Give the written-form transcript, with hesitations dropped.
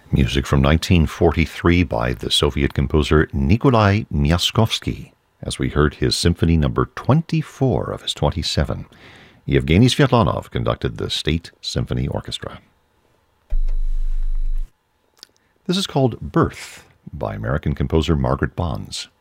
Music from 1943 by the Soviet composer Nikolai Myaskovsky, as we heard his Symphony Number 24 of his 27. Yevgeny Svetlanov conducted the State Symphony Orchestra. This is called Birth by American composer Margaret Bonds.